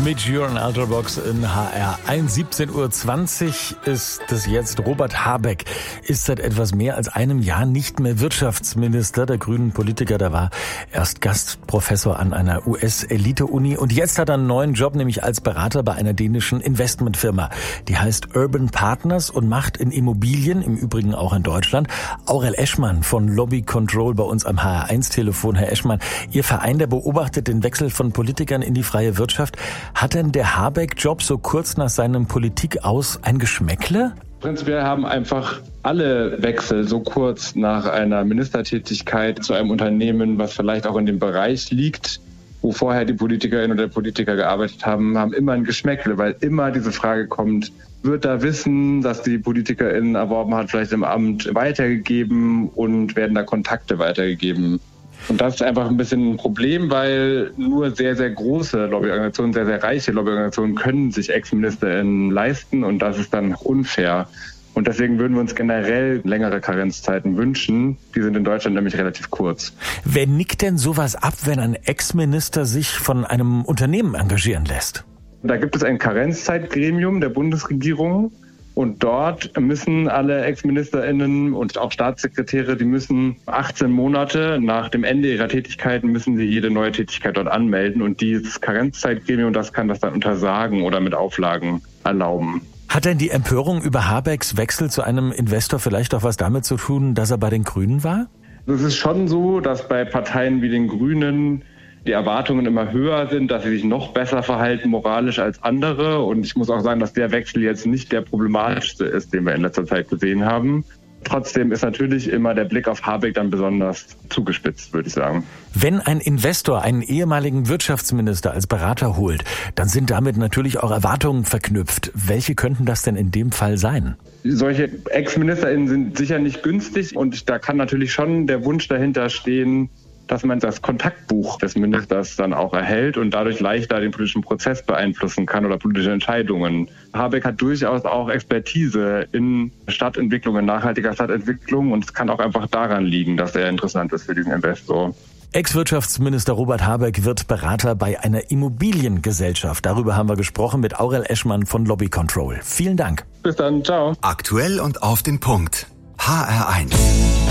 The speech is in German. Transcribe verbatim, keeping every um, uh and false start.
Mit Jürgen Ultrabox in H R eins. siebzehn Uhr zwanzig ist es jetzt. Robert Habeck ist seit etwas mehr als einem Jahr nicht mehr Wirtschaftsminister der grünen Politiker. Der war erst Gastprofessor an einer U S-Elite-Uni und jetzt hat er einen neuen Job, nämlich als Berater bei einer dänischen Investmentfirma. Die heißt Urban Partners und macht in Immobilien, im Übrigen auch in Deutschland. Aurel Eschmann von Lobby Control bei uns am H R eins Telefon. Herr Eschmann, Ihr Verein, der beobachtet den Wechsel von Politikern in die freie Wirtschaft. Hat denn der Habeck-Job so kurz nach seinem Politik-Aus ein Geschmäckle? Prinzipiell haben einfach alle Wechsel so kurz nach einer Ministertätigkeit zu einem Unternehmen, was vielleicht auch in dem Bereich liegt, wo vorher die Politikerinnen oder Politiker gearbeitet haben, haben immer ein Geschmäckle, weil immer diese Frage kommt, wird da Wissen, das die PolitikerInnen erworben hat, vielleicht im Amt weitergegeben und werden da Kontakte weitergegeben? Und das ist einfach ein bisschen ein Problem, weil nur sehr, sehr große Lobbyorganisationen, sehr, sehr reiche Lobbyorganisationen können sich Ex-MinisterInnen leisten und das ist dann unfair. Und deswegen würden wir uns generell längere Karenzzeiten wünschen. Die sind in Deutschland nämlich relativ kurz. Wer nickt denn sowas ab, wenn ein Ex-Minister sich von einem Unternehmen engagieren lässt? Da gibt es ein Karenzzeitgremium der Bundesregierung. Und dort müssen alle Ex-MinisterInnen und auch Staatssekretäre, die müssen achtzehn Monate nach dem Ende ihrer Tätigkeiten, müssen sie jede neue Tätigkeit dort anmelden. Und dieses Karenzzeitgremium, das kann das dann untersagen oder mit Auflagen erlauben. Hat denn die Empörung über Habecks Wechsel zu einem Investor vielleicht auch was damit zu tun, dass er bei den Grünen war? Es ist schon so, dass bei Parteien wie den Grünen die Erwartungen immer höher sind, dass sie sich noch besser verhalten moralisch als andere. Und ich muss auch sagen, dass der Wechsel jetzt nicht der problematischste ist, den wir in letzter Zeit gesehen haben. Trotzdem ist natürlich immer der Blick auf Habeck dann besonders zugespitzt, würde ich sagen. Wenn ein Investor einen ehemaligen Wirtschaftsminister als Berater holt, dann sind damit natürlich auch Erwartungen verknüpft. Welche könnten das denn in dem Fall sein? Solche Ex-MinisterInnen sind sicher nicht günstig und da kann natürlich schon der Wunsch dahinter stehen, dass man das Kontaktbuch des Ministers dann auch erhält und dadurch leichter den politischen Prozess beeinflussen kann oder politische Entscheidungen. Habeck hat durchaus auch Expertise in Stadtentwicklung, in nachhaltiger Stadtentwicklung und es kann auch einfach daran liegen, dass er interessant ist für diesen Investor. Ex-Wirtschaftsminister Robert Habeck wird Berater bei einer Immobiliengesellschaft. Darüber haben wir gesprochen mit Aurel Eschmann von Lobby Control. Vielen Dank. Bis dann, ciao. Aktuell und auf den Punkt. H R eins.